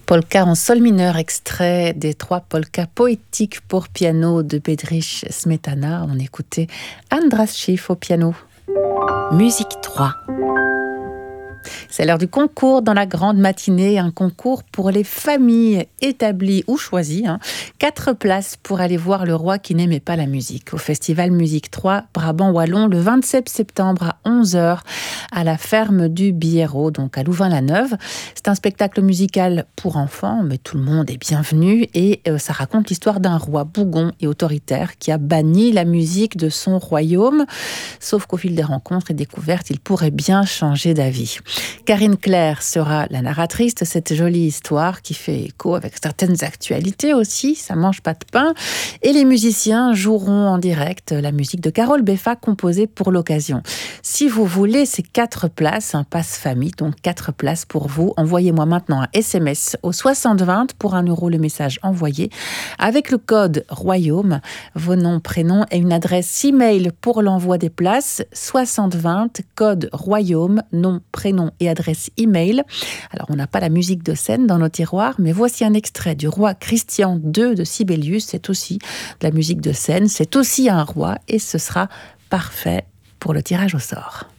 Polka en sol mineur, extrait des 3 polkas poétiques pour piano de Bedřich Smetana. On écoutait Andras Schiff au piano. Musique 3. C'est l'heure du concours dans la grande matinée, un concours pour les familles établies ou choisies. 4 places pour aller voir le roi qui n'aimait pas la musique au Festival Musique 3 Brabant Wallon le 27 septembre à 11h à la ferme du Biérot, donc à Louvain-la-Neuve. C'est un spectacle musical pour enfants, mais tout le monde est bienvenu et ça raconte l'histoire d'un roi bougon et autoritaire qui a banni la musique de son royaume. Sauf qu'au fil des rencontres et découvertes, il pourrait bien changer d'avis. Karine Claire sera la narratrice de cette jolie histoire qui fait écho avec certaines actualités aussi, ça mange pas de pain. Et les musiciens joueront en direct la musique de Carole Beffa composée pour l'occasion. Si vous voulez ces 4 places, un passe-famille, donc 4 places pour vous, envoyez-moi maintenant un SMS au 6020 pour 1 € le message envoyé avec le code Royaume, vos noms, prénoms et une adresse e-mail pour l'envoi des places, 6020, code Royaume, nom, prénom et adresse e-mail. Alors, on n'a pas la musique de scène dans nos tiroirs, mais voici un extrait du roi Christian II de Sibelius. C'est aussi de la musique de scène, c'est aussi un roi et ce sera parfait pour le tirage au sort.